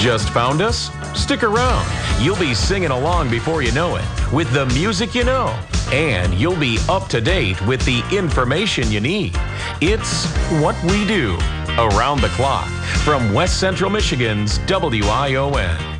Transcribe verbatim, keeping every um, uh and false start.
Just found us? Stick around. You'll be singing along before you know it with the music you know. And you'll be up to date with the information you need. It's What We Do, around the clock, from West Central Michigan's W I O N.